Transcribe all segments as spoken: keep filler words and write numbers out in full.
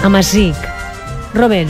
Amazic. Robert,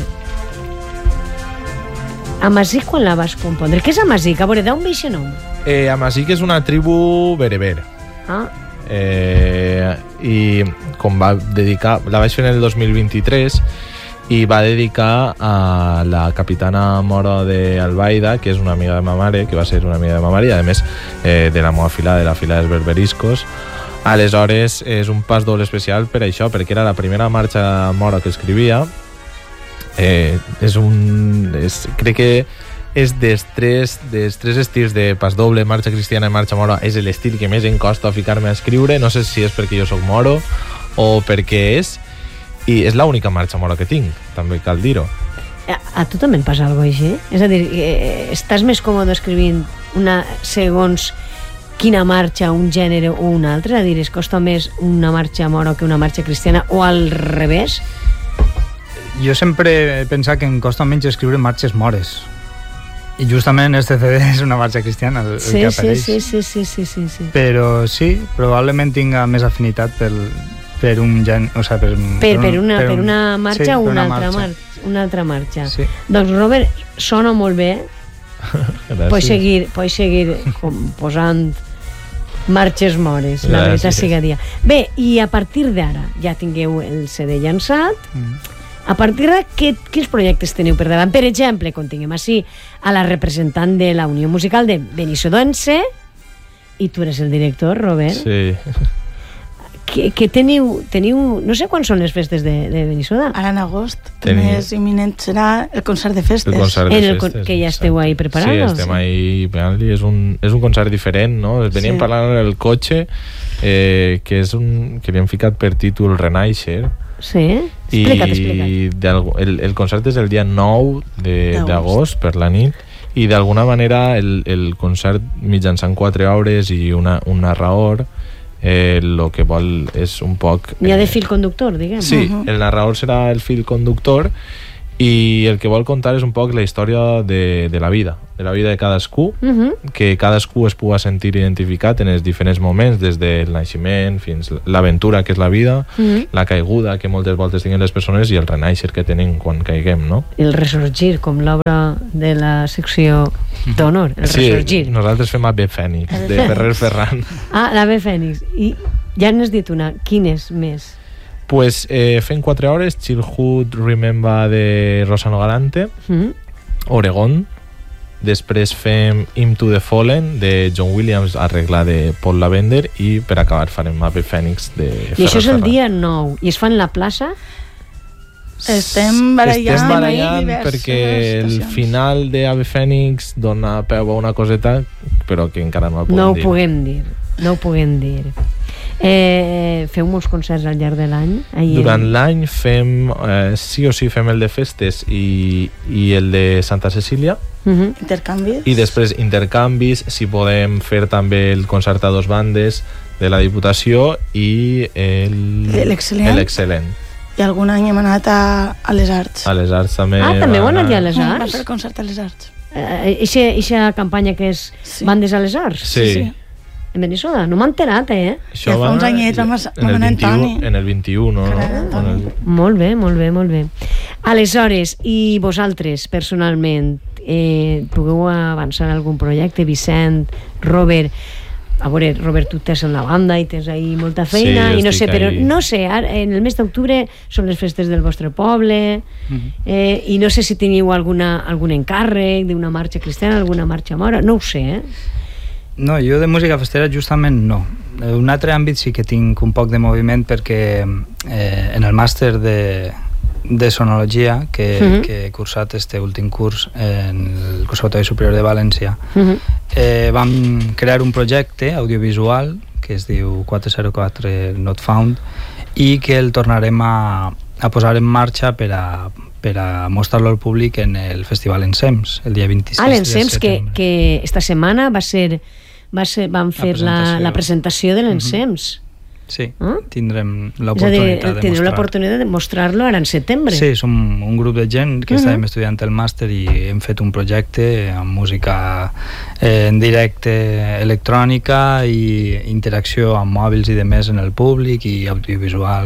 Amazic quan la vas compondre? Què és Amazic? A veure, d'on ve aquest nom? Eh, Amazic és una tribu bereber. Ah. Eh, I com va dedicar... La vaig fer en el dos mil vint-i-tres i va dedicar a la capitana mora d'Albaida, que és una amiga de ma mare, que va ser una amiga de ma mare, i a més eh, de la meva fila, de la fila dels berberiscos. Aleshores és un pas doble especial per això, perquè era la primera marxa mora que escrivia. Eh, és un... És, crec que és dels tres, dels tres estils de pas doble, marxa cristiana i marxa mora, és l'estil que més em costa ficar-me a escriure. No sé si és perquè jo soc moro o perquè és, i és l'única marxa mora que tinc, també cal dir-ho. A, a tu també et passa alguna cosa així? És a dir, eh, estàs més còmode escrivint una segons quina marxa, un gènere o un altre? És a dir, es costa més una marxa mora que una marxa cristiana, o al revés? Jo sempre he pensat que em costa menys escriure marxes mores. I justament este C D és una marxa cristiana el, sí, el que apareix. Sí, sí, sí, sí, sí, sí. Però sí, probablement tinga més afinitat per, per un gen... O sigui, per, per, per, per, una, per, un, per una marxa sí, o una, una, altra marxa. Mar, una altra marxa. Sí. Doncs, Robert, sona molt bé. Pots seguir, pots seguir posant marxes mores, la veritat siga dia. Bé, i a partir d'ara ja tingueu el C D llançat. Mm. A partir de què, quins projectes teniu per davant? Per exemple, quan tinguem així a la representant de la Unió Musical de Benissodense, i tu eres el director, Robert. Sí. Que, que teniu, teniu... No sé quan són les festes de, de Benissoda. Ara en agost. El més imminent serà el concert de festes. El concert de el, festes. Que ja esteu ahí preparats. Sí, estem ahí pegant-li. És un, és un concert diferent, no? Veníem sí. parlant en el cotxe, eh, que és un... que li hem ficat per títol Renaixer. Sí? Explica't, explica't. I el, el concert és el dia nou d'agost per la nit, i d'alguna manera el, el concert mitjançant quatre obres i una, un narrador eh, el que vol és un poc... Hi ha de fil conductor, diguem. Sí, uh-huh. El narrador serà el fil conductor i el que vol contar és un poc la història de, de la vida, de la vida de cadascú, uh-huh. que cadascú es pugui sentir identificat en els diferents moments, des del naixement fins l'aventura que és la vida, uh-huh. la caiguda que moltes voltes tenen les persones i el renaixer que tenen quan caiguem, no? El ressorgir, com l'obra de la secció d'honor, el sí, ressorgir. Sí, nosaltres fem Ave Fènix, de Ferrer Ferran. Ah, l'Ave Fènix. I ja n'has dit una, quines més? Pues eh, fem quatre hores, Childhood Remember de Rosano Galante, mm-hmm. Oregon, després fem Into the Fallen de John Williams, arregla de Paul Lavender, i per acabar farem Ave Fènix de Ferrer Ferran. I això és el dia nou, i es fa en la plaça? Estem barallant, Estem barallant perquè el final de Ave Fènix dona peu a una coseta, però que encara no el podem no ho dir. Puguem dir. No ho puguem dir. Eh, feu molts concerts al llarg de l'any? Durant l'any fem, eh, sí o sí fem el de festes i, i el de Santa Cecília. Uh-huh. Intercanvis. I després intercanvis, si podem fer també el concert a dos bandes de la Diputació i l'Excel·lent. I algun any hem anat a, a les Arts. A les Arts també. Ah, també heu anat ja a les Arts? Va fer el concert a les Arts. Eixa eh, campanya que és sí. Bandes a les Arts? Sí. sí, sí. En Benissoda, no m'ha enterat, eh? Això ja fa uns anyets vam anar en Toni. En el vint-i-u, no? no? El... Molt bé, molt bé, molt bé. Aleshores, i vosaltres, personalment, eh, pugueu avançar en algun projecte? Vicent, Robert... A veure, Robert, tu estàs en la banda i tens ahí molta feina, sí, i no sé, però ahí. No sé, ara, en el mes d'octubre són les festes del vostre poble, uh-huh. eh, i no sé si teniu alguna, algun encàrrec d'una marxa cristiana, alguna marxa mora, no ho sé, eh? No, jo de música festera justament no. Un altre àmbit sí que tinc un poc de moviment perquè eh, en el màster de, de sonologia que, uh-huh. que he cursat este últim curs en el Conservatori Superior de València, uh-huh. eh, vam crear un projecte audiovisual que es diu quatre zero quatre Not Found i que el tornarem a, a posar en marxa per a per a mostrar-lo al públic en el Festival Ensems, el dia vint-i-sis ah, l'Ensems, que, que esta setmana va ser, va ser van fer la presentació, la, la presentació de l'Ensems. Uh-huh. Sí, ah? tindrem l'oportunitat de mostrar. Tindrem l'oportunitat de mostrar-lo ara en setembre. Sí, som un grup de gent que uh-huh. estàvem estudiant el màster i hem fet un projecte amb música eh, en directe electrònica i interacció amb mòbils i demés en el públic i audiovisuals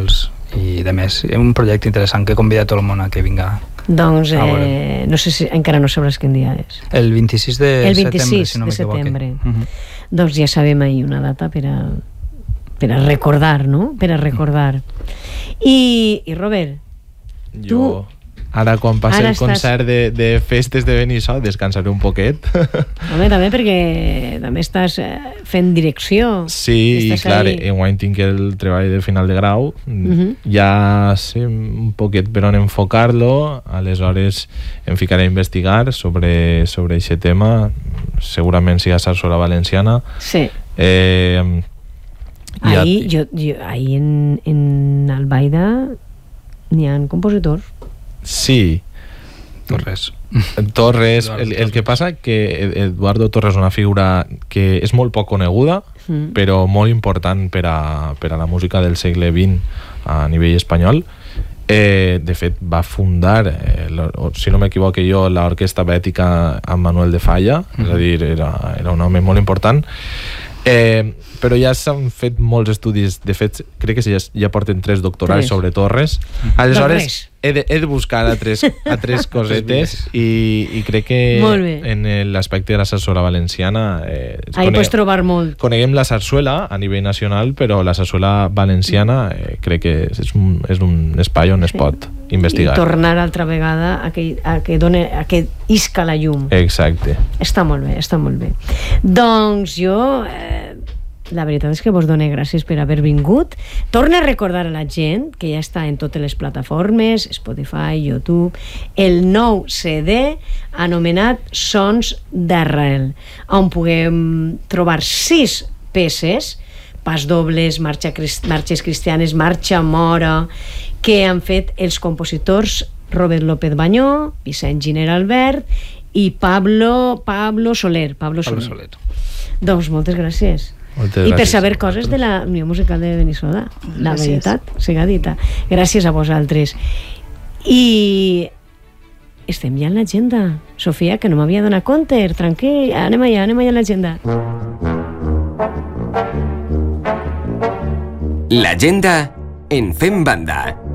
i de més, és un projecte interessant que convida tot el món a que vinga. Doncs eh, no sé si encara no sabràs quin dia és. El vint-i-sis de el vint-i-sis setembre, si no de setembre. Uh-huh. Doncs ja sabem ahir una data per a, per a recordar, no? Per a recordar. I, i Robert, jo... tu... Ara, quan passi Ara el concert estàs... de, de festes de Benissó, descansaré un poquet. Home, també perquè també estàs fent direcció. Sí, i clar, ahí... enguany tinc el treball de final de grau. Uh-huh. Ja sé un poquet per on enfocar-lo, aleshores em ficaré a investigar sobre, sobre aquest tema. Segurament sigui a Sarsuela Valenciana. Sí. Eh, ahí, ja... jo, jo, ahí en, en Albaida n'hi ha compositors. Sí. Torres. Torres. El, el que passa que Eduardo Torres és una figura que és molt poc coneguda, mm. però molt important per a, per a la música del segle vint a nivell espanyol. Eh, de fet, va fundar, eh, si no m'equivoco jo, l'Orquestra Bètica amb Manuel de Falla, mm. és a dir, era, era un home molt important. Eh, però ja s'han fet molts estudis, de fet crec que ja, ja porten tres doctorats tres. sobre Torres. Aleshores he de, he de buscar a tres, a tres cosetes i, i crec que en l'aspecte de la sarsuela valenciana eh, ahí pots trobar molt. Coneguem la sarsuela a nivell nacional, però la sarsuela valenciana eh, crec que és un, és un espai on es pot investigar. I tornar altra vegada a que, a que, done, a que isca la llum. Exacte. Està molt bé, està molt bé. Doncs jo... Eh, la veritat és que vos dono gràcies per haver vingut. Torna a recordar a la gent que ja està en totes les plataformes, Spotify, YouTube, el nou C D anomenat Sons d'Arrel, on puguem trobar sis peces, pas dobles, marxa, marxes cristianes, marxa mora, que han fet els compositors Robert López Banyó, Vicent Giner Albert i Pablo, Pablo Soler. Pablo Soler. Pablo Soler. Doncs moltes gràcies. Moltes i per gràcies saber coses de la Unió Musical de Benissoda, la Gràcies. veritat, siga dita. Gràcies a vosaltres. I estem ja en l'agenda. Sofia, que no m'havia donat compte, tranquil, anem allà, anem allà en l'agenda. L'agenda en Fem Banda.